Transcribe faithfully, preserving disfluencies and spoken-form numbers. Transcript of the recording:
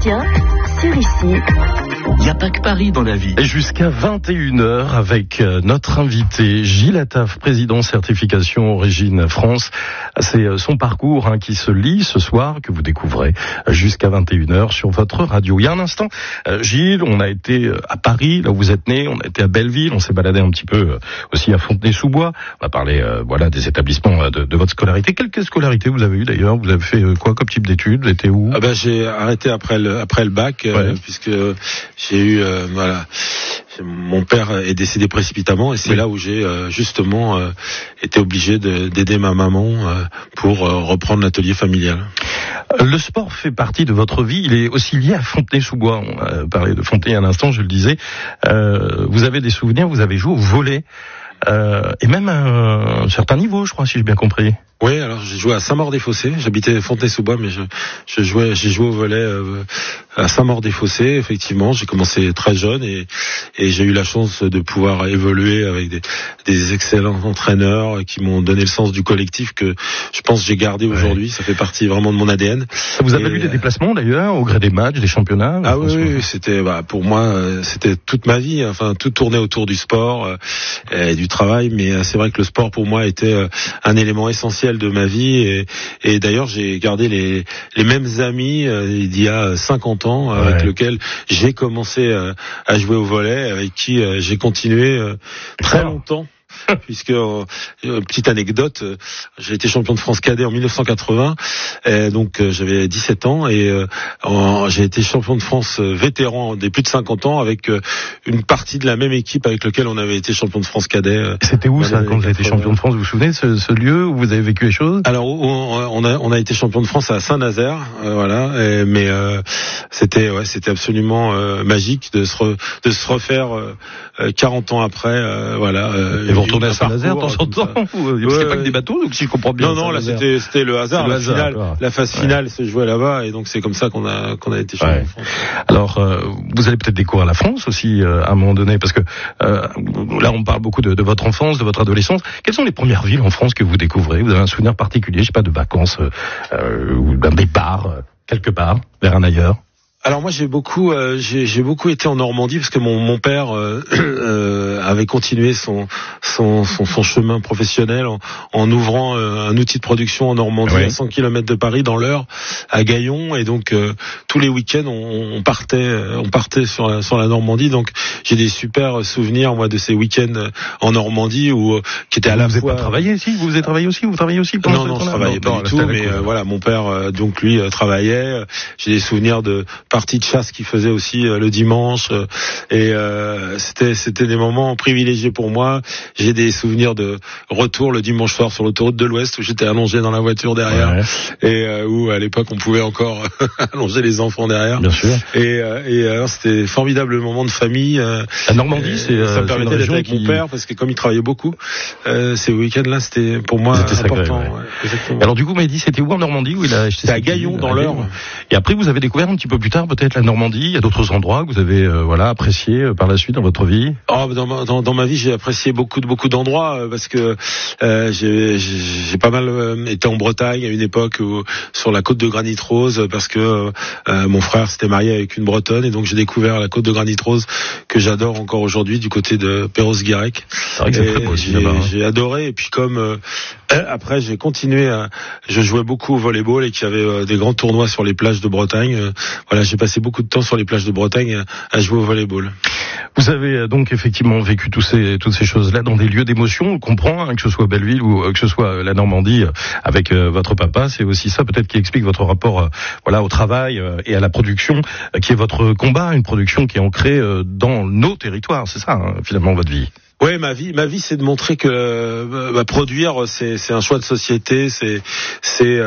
Sébastien, sur ici. Il n'y a pas que Paris dans la vie. Et jusqu'à vingt et une heures avec notre invité Gilles Attaf, président certification Origine France. C'est son parcours hein, qui se lit ce soir, que vous découvrez jusqu'à vingt et une heures sur votre radio. Il y a un instant, Gilles, on a été à Paris, là où vous êtes né, on a été à Belleville, on s'est baladé un petit peu aussi à Fontenay-sous-Bois. On a parlé euh, voilà, des établissements de, de votre scolarité. Quelle scolarité vous avez eu d'ailleurs? Vous avez fait quoi comme type d'études? Vous étiez où? Ah ben, j'ai arrêté après le, après le bac, ouais. euh, puisque j'ai eu... Euh, voilà. Mon père est décédé précipitamment et c'est oui. là où j'ai euh, justement euh, été obligé de, d'aider ma maman euh, pour euh, reprendre l'atelier familial. Le sport fait partie de votre vie, il est aussi lié à Fontenay-sous-Bois. On a parlé de Fontenay à l'instant, je le disais. Euh, vous avez des souvenirs, vous avez joué au volley euh, et même à un certain niveau, je crois, si j'ai bien compris. Oui, alors j'ai joué à Saint-Maur-des-Fossés. J'habitais Fontenay-sous-Bois, mais je, je jouais, j'ai joué au volley euh, à Saint-Maur-des-Fossés. Effectivement, j'ai commencé très jeune et, et j'ai eu la chance de pouvoir évoluer avec des, des excellents entraîneurs qui m'ont donné le sens du collectif que je pense que j'ai gardé ouais. aujourd'hui. Ça fait partie vraiment de mon A D N. Ça vous a valu des déplacements d'ailleurs au gré des matchs, des championnats? Ah oui, oui, c'était bah, pour moi, c'était toute ma vie. Enfin, tout tournait autour du sport euh, et du travail. Mais c'est vrai que le sport pour moi était euh, un élément essentiel de ma vie et, et d'ailleurs j'ai gardé les, les mêmes amis euh, il y a cinquante ans euh, ouais. avec lesquels j'ai commencé euh, à jouer au volley, avec qui euh, j'ai continué euh, très longtemps. Puisque euh, petite anecdote, euh, j'ai été champion de France cadet en mille neuf cent quatre-vingts, et donc euh, j'avais dix-sept ans et euh, en, j'ai été champion de France euh, vétéran des plus de cinquante ans avec euh, une partie de la même équipe avec laquelle on avait été champion de France cadet. Euh, C'était où ça quand vous avez été champion de France? Vous vous souvenez de ce, ce lieu où vous avez vécu les choses? Alors on, on a on a été champion de France à Saint-Nazaire, euh, voilà, et, mais euh, c'était ouais c'était absolument euh, magique de se re, de se refaire euh, quarante ans après, euh, voilà. Euh, et vous retournez à Saint-Nazaire de temps en temps? Il n'y a pas que des bateaux, donc si je comprends bien. Non, non, là c'était, c'était le hasard. La, hasard, finale, la phase finale ouais. se jouait là-bas, et donc c'est comme ça qu'on a, qu'on a été champion ouais. de France. Alors, euh, vous allez peut-être découvrir la France aussi, euh, à un moment donné, parce que euh, là on parle beaucoup de, de votre enfance, de votre adolescence. Quelles sont les premières villes en France que vous découvrez? Vous avez un souvenir particulier, je sais pas, de vacances, euh, ou d'un départ, euh, quelque part, vers un ailleurs? Alors moi j'ai beaucoup euh, j'ai, j'ai beaucoup été en Normandie parce que mon mon père euh, euh, avait continué son son son, son chemin professionnel en, en ouvrant euh, un outil de production en Normandie oui. à cent kilomètres de Paris dans l'Eure à Gaillon, et donc euh, tous les week-ends on, on partait on partait sur la, sur la Normandie, donc j'ai des super souvenirs moi de ces week-ends en Normandie où euh, qui étaient à la vous fois. Vous avez pas travaillé ici? Vous avez travaillé aussi? Vous travaillez aussi? Non non je travaillais pas du tout, mais euh, voilà mon père euh, donc lui euh, travaillait. J'ai des souvenirs de partie de chasse qu'il faisait aussi euh, le dimanche euh, et euh, c'était c'était des moments privilégiés pour moi. J'ai des souvenirs de retour le dimanche soir sur l'autoroute de l'Ouest où j'étais allongé dans la voiture derrière ouais. et euh, où à l'époque on pouvait encore allonger les enfants derrière. Bien sûr. Et euh, et alors c'était formidable moment de famille. Euh, la Normandie, c'est euh, ça me permettait d'être avec qui... mon père parce que comme il travaillait beaucoup, euh, ces week-ends-là c'était pour moi c'était important. Sacré, ouais. Ouais, alors du coup, vous m'avez dit c'était où en Normandie où il a C'était à Gaillon dans l'Eure. Et après vous avez découvert un petit peu plus tard peut-être la Normandie. Il y a d'autres endroits que vous avez euh, voilà apprécié euh, par la suite dans votre vie? Oh, dans, ma, dans, dans ma vie, j'ai apprécié beaucoup de beaucoup d'endroits euh, parce que euh, j'ai, j'ai pas mal euh, été en Bretagne à une époque où, sur la côte de Granit Rose parce que euh, mon frère s'était marié avec une Bretonne et donc j'ai découvert la côte de Granit Rose que j'adore encore aujourd'hui du côté de Perros-Guirec. C'est vrai que c'est très beau aussi j'ai, là-bas. Hein. J'ai adoré et puis comme euh, après j'ai continué à, je jouais beaucoup au volleyball et qu'il y avait euh, des grands tournois sur les plages de Bretagne. Euh, voilà, j'ai passé beaucoup de temps sur les plages de Bretagne à jouer au volleyball. Vous avez donc effectivement vécu tous ces, toutes ces choses-là dans des lieux d'émotion. On comprend hein, que ce soit Belleville ou que ce soit la Normandie avec euh, votre papa. C'est aussi ça peut-être qui explique votre rapport euh, voilà, au travail euh, et à la production, euh, qui est votre combat, une production qui est ancrée euh, dans nos territoires. C'est ça hein, finalement votre vie. Ouais, ma vie, ma vie, c'est de montrer que euh, bah, produire, c'est, c'est un choix de société, c'est, c'est